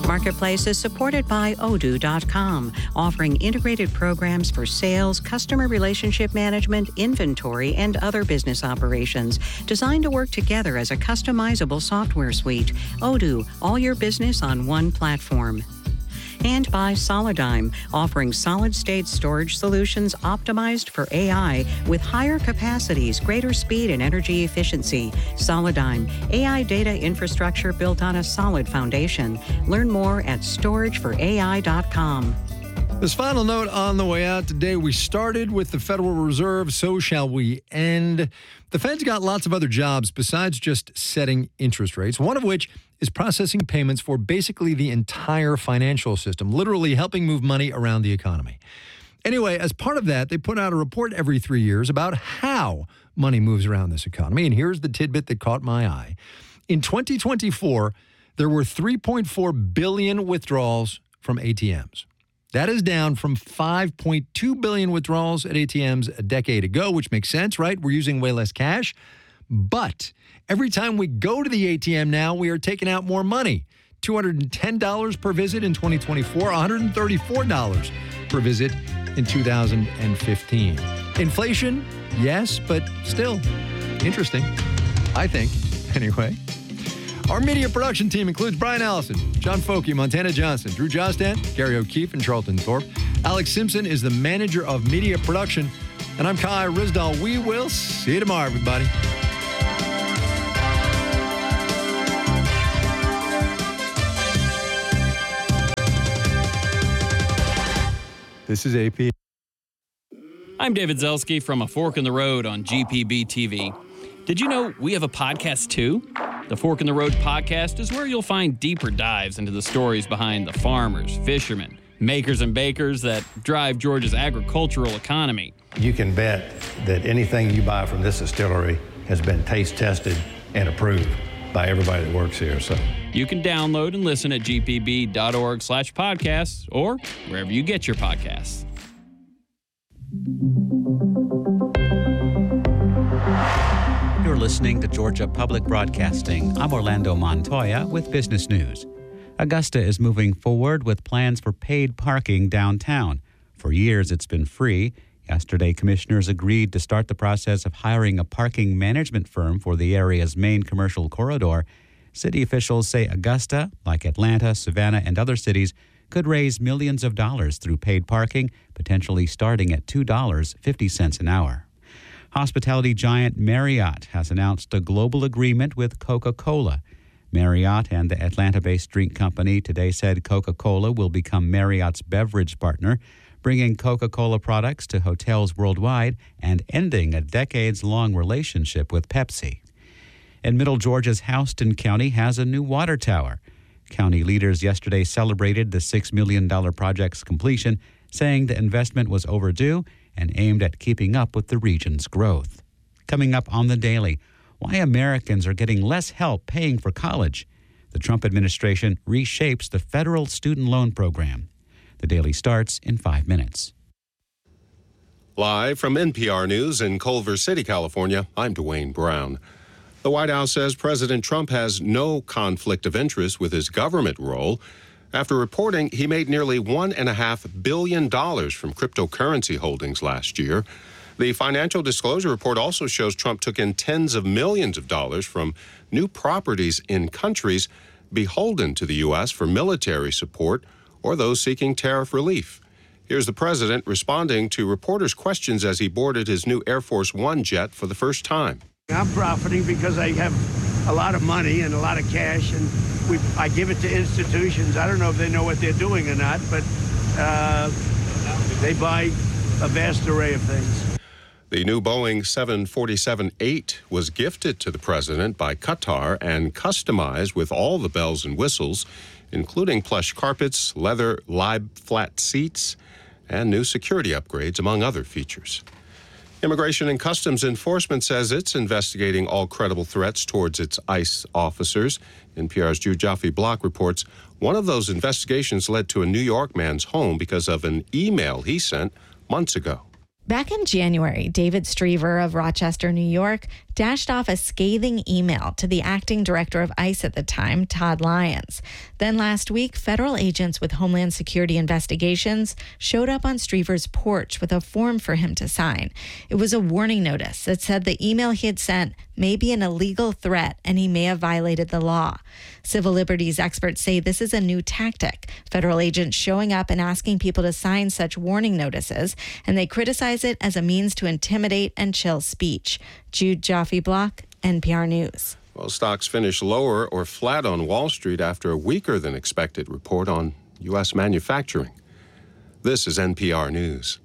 Marketplace is supported by Odoo.com, offering integrated programs for sales, customer relationship management, inventory, and other business operations, designed to work together as a customizable software suite. Odoo, all your business on one platform. And by Solidigm, offering solid-state storage solutions optimized for AI with higher capacities, greater speed, and energy efficiency. Solidigm, AI data infrastructure built on a solid foundation. Learn more at storageforai.com. This final note on the way out today, we started with the Federal Reserve, so shall we end. The Fed's got lots of other jobs besides just setting interest rates, one of which is processing payments for basically the entire financial system, literally helping move money around the economy. Anyway, as part of that, they put out a report every 3 years about how money moves around this economy, and here's the tidbit that caught my eye. In 2024, there were 3.4 billion withdrawals from ATMs. That is down from 5.2 billion withdrawals at ATMs a decade ago, which makes sense, right? We're using way less cash. But every time we go to the ATM now, we are taking out more money. $210 per visit in 2024, $134 per visit in 2015. Inflation, yes, but still interesting, I think, anyway. Our media production team includes Brian Allison, John Folke, Montana Johnson, Drew Jostan, Gary O'Keefe, and Charlton Thorpe. Alex Simpson is the manager of media production. And I'm Kai Rizdal. We will see you tomorrow, everybody. This is AP. I'm David Zelski from A Fork in the Road on GPB TV. Did you know we have a podcast too? The Fork in the Road podcast is where you'll find deeper dives into the stories behind the farmers, fishermen, makers and bakers that drive Georgia's agricultural economy. You can bet that anything you buy from this distillery has been taste tested and approved by everybody that works here. So you can download and listen at gpb.org/podcasts or wherever you get your podcasts. You're listening to Georgia Public Broadcasting. I'm Orlando Montoya with business news. Augusta is moving forward with plans for paid parking downtown. For years, it's been free. Yesterday, commissioners agreed to start the process of hiring a parking management firm for the area's main commercial corridor. City officials say Augusta, like Atlanta, Savannah, and other cities, could raise millions of dollars through paid parking, potentially starting at $2.50 an hour. Hospitality giant Marriott has announced a global agreement with Coca-Cola. Marriott and the Atlanta-based drink company today said Coca-Cola will become Marriott's beverage partner, bringing Coca-Cola products to hotels worldwide and ending a decades-long relationship with Pepsi. And Middle Georgia's Houston County has a new water tower. County leaders yesterday celebrated the $6 million project's completion, saying the investment was overdue and aimed at keeping up with the region's growth. Coming up on The Daily, why Americans are getting less help paying for college. The Trump administration reshapes the federal student loan program. The Daily starts in 5 minutes. Live from NPR News in Culver City, California, I'm Dwayne Brown. The White House says President Trump has no conflict of interest with his government role after reporting he made nearly $1.5 billion from cryptocurrency holdings last year. The financial disclosure report also shows Trump took in tens of millions of dollars from new properties in countries beholden to the U.S. for military support or those seeking tariff relief. Here's the president responding to reporters' questions as he boarded his new Air Force One jet for the first time. I'm profiting because I have a lot of money and a lot of cash, and I give it to institutions. I don't know if they know what they're doing or not, but they buy a vast array of things. The new Boeing 747-8 was gifted to the president by Qatar and customized with all the bells and whistles, including plush carpets, leather lie-flat seats, and new security upgrades, among other features. Immigration and Customs Enforcement says it's investigating all credible threats towards its ICE officers. NPR's Drew Jaffe Block reports one of those investigations led to a New York man's home because of an email he sent months ago. Back in January, David Strever of Rochester, New York, dashed off a scathing email to the acting director of ICE at the time, Todd Lyons. Then last week, federal agents with Homeland Security investigations showed up on Strever's porch with a form for him to sign. It was a warning notice that said the email he had sent may be an illegal threat and he may have violated the law. Civil liberties experts say this is a new tactic. Federal agents showing up and asking people to sign such warning notices, and they criticize it as a means to intimidate and chill speech. Jude Joffe-Block, NPR News. Well, stocks finished lower or flat on Wall Street after a weaker than expected report on U.S. manufacturing. This is NPR News.